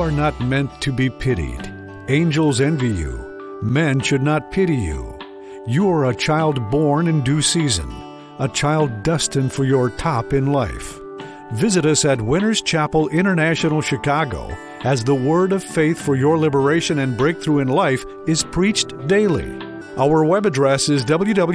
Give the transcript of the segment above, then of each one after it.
are not meant to be pitied. Angels envy you. Men should not pity you. You are a child born in due season, a child destined for your top in life. Visit us at Winners Chapel International, Chicago, as the word of faith for your liberation and breakthrough in life is preached daily. Our web address is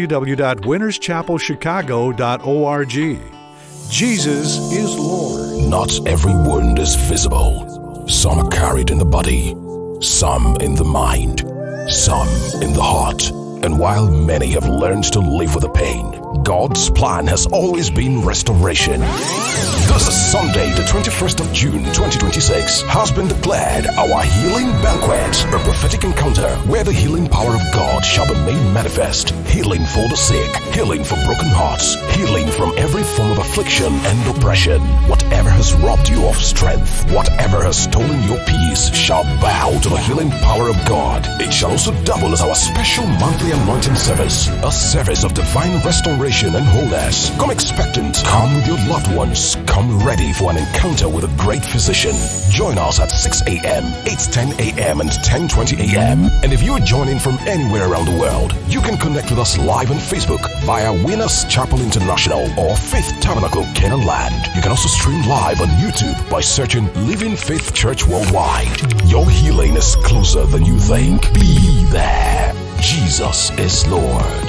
www.winnerschapelchicago.org. Jesus is Lord. Not every wound is visible. Some are carried in the body, some in the mind, some in the heart. And while many have learned to live with the pain, God's plan has always been restoration. This Sunday, the 21st of June, 2026, has been declared our Healing Banquet, a prophetic encounter where the healing power of God shall be made manifest. Healing for the sick, healing for broken hearts, healing from every form of affliction and oppression. Whatever has robbed you of strength, whatever has stolen your peace, shall bow to the healing power of God. It shall also double as our special monthly anointing service, a service of divine restoration and wholeness. Come expectant, come with your loved ones, come ready for an encounter with a great physician. Join us at 6 a.m., 8:10 a.m., and 10:20 a.m. And if you are joining from anywhere around the world, you can connect with us live on Facebook via Winners Chapel International or Faith Tabernacle Canaan Land. You can also stream live on YouTube by searching Living Faith Church Worldwide. Your healing is closer than you think. Be there. Jesus is Lord.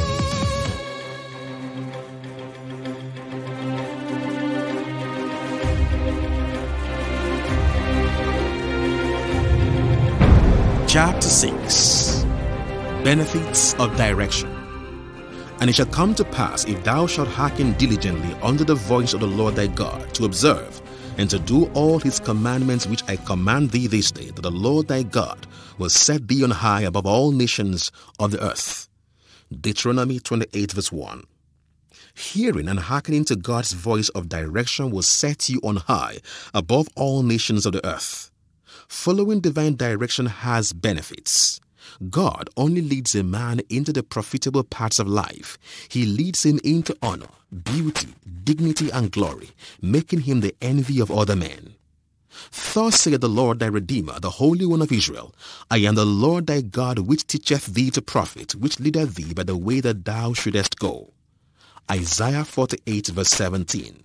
Chapter 6. Benefits of Direction. And it shall come to pass, if thou shalt hearken diligently unto the voice of the Lord thy God, to observe and to do all his commandments which I command thee this day, that the Lord thy God will set thee on high above all nations of the earth. Deuteronomy 28 verse 1. Hearing and hearkening to God's voice of direction will set you on high above all nations of the earth. Following divine direction has benefits. God only leads a man into the profitable paths of life. He leads him into honor, beauty, dignity, and glory, making him the envy of other men. Thus saith the Lord thy Redeemer, the Holy One of Israel, I am the Lord thy God, which teacheth thee to profit, which leadeth thee by the way that thou shouldest go. Isaiah 48 verse 17.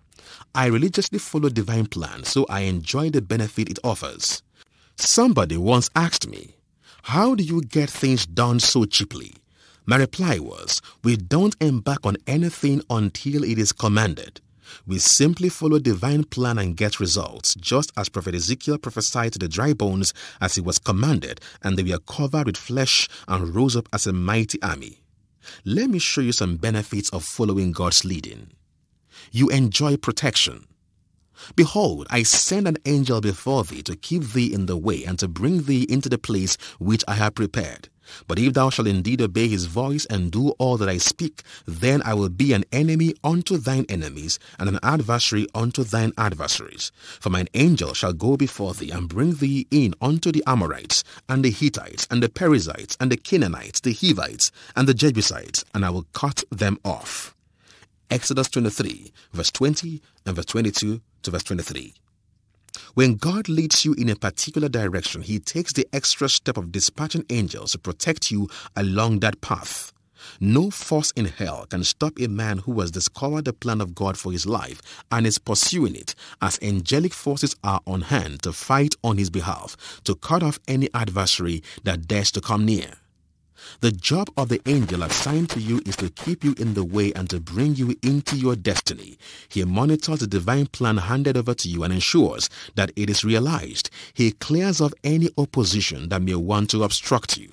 I religiously follow divine plan, so I enjoy the benefit it offers. Somebody once asked me, how do you get things done so cheaply? My reply was, we don't embark on anything until it is commanded. We simply follow divine plan and get results, just as Prophet Ezekiel prophesied to the dry bones as he was commanded, and they were covered with flesh and rose up as a mighty army. Let me show you some benefits of following God's leading. You enjoy protection. Behold, I send an angel before thee to keep thee in the way and to bring thee into the place which I have prepared. But if thou shalt indeed obey his voice and do all that I speak, then I will be an enemy unto thine enemies and an adversary unto thine adversaries. For mine angel shall go before thee and bring thee in unto the Amorites and the Hittites and the Perizzites and the Canaanites, the Hivites and the Jebusites, and I will cut them off. Exodus 23, verse 20 and verse 22 to verse 23. When God leads you in a particular direction, he takes the extra step of dispatching angels to protect you along that path. No force in hell can stop a man who has discovered the plan of God for his life and is pursuing it, as angelic forces are on hand to fight on his behalf, to cut off any adversary that dares to come near. The job of the angel assigned to you is to keep you in the way and to bring you into your destiny. He monitors the divine plan handed over to you and ensures that it is realized. He clears off any opposition that may want to obstruct you.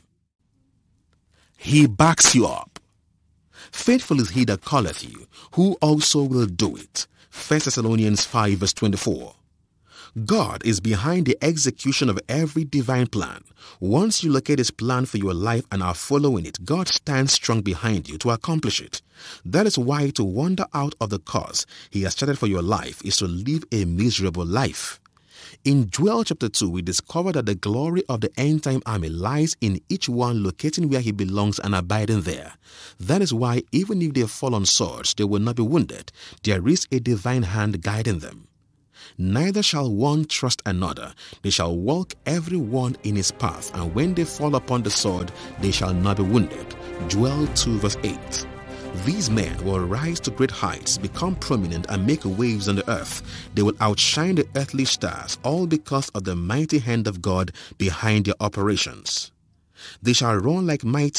He backs you up. Faithful is he that calleth you, who also will do it. 1 Thessalonians 5 verse 24. God is behind the execution of every divine plan. Once you locate his plan for your life and are following it, God stands strong behind you to accomplish it. That is why to wander out of the course he has started for your life is to live a miserable life. In Joel chapter 2, we discover that the glory of the end-time army lies in each one locating where he belongs and abiding there. That is why even if they fall on swords, they will not be wounded. There is a divine hand guiding them. Neither shall one trust another. They shall walk every one in his path, and when they fall upon the sword, they shall not be wounded. Joel 2 verse 8. These men will rise to great heights, become prominent, and make waves on the earth. They will outshine the earthly stars, all because of the mighty hand of God behind their operations. They shall run like mighty